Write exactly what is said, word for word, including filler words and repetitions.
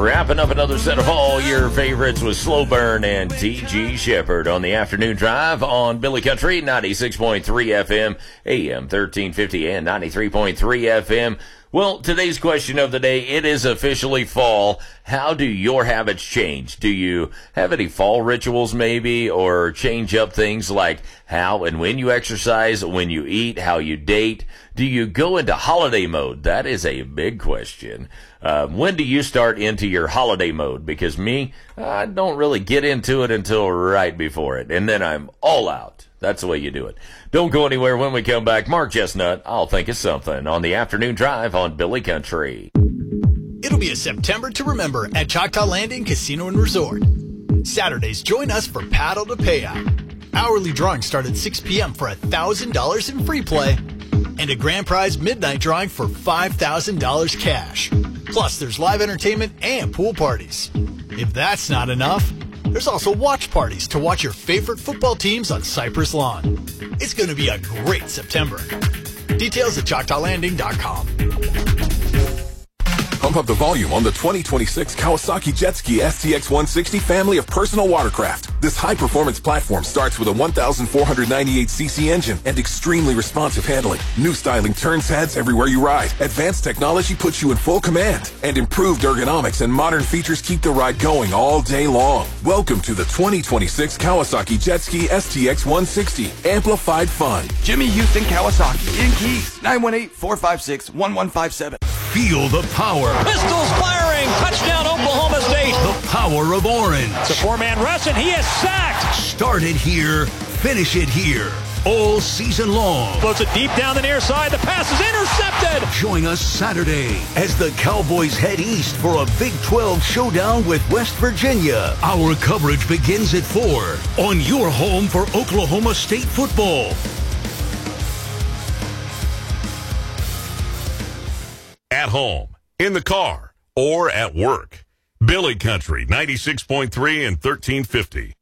Wrapping up another set of all your favorites with Slow Burn and T G Shepherd on the afternoon drive on Billy Country, ninety-six point three F M, A M thirteen fifty, and ninety-three point three F M. Well, today's question of the day, it is officially fall. How do your habits change? Do you have any fall rituals maybe, or change up things like how and when you exercise, when you eat, how you date? Do you go into holiday mode? That is a big question. Uh, when do you start into your holiday mode? Because me, I don't really get into it until right before it, and then I'm all out. That's the way you do it. Don't go anywhere. When we come back, Mark Chestnut, I'll think of something on the afternoon drive on Billy Country. It'll be a September to remember at Choctaw Landing Casino and Resort. Saturdays, join us for Paddle to Payout. Hourly drawings start at six p.m. for one thousand dollars in free play and a grand prize midnight drawing for five thousand dollars cash. Plus, there's live entertainment and pool parties. If that's not enough, there's also watch parties to watch your favorite football teams on Cypress Lawn. It's going to be a great September. Details at choctaw landing dot com. Pump up the volume on the twenty twenty-six Kawasaki Jet Ski S T X one sixty family of personal watercraft. This high-performance platform starts with a one thousand four hundred ninety-eight c c engine and extremely responsive handling. New styling turns heads everywhere you ride. Advanced technology puts you in full command. And improved ergonomics and modern features keep the ride going all day long. Welcome to the twenty twenty-six Kawasaki Jet Ski S T X one sixty. Amplified fun. Jimmy Houston Kawasaki in Keys. nine one eight, four five six, one one five seven. Feel the power. Pistols firing. Touchdown, Oklahoma State. The power of orange. It's a four-man rush, and he is sacked. Start it here. Finish it here. All season long. Floats it deep down the near side. The pass is intercepted. Join us Saturday as the Cowboys head east for a Big twelve showdown with West Virginia. Our coverage begins at four on your home for Oklahoma State football. At home, in the car, or at work. Billy Country, ninety-six point three and thirteen fifty.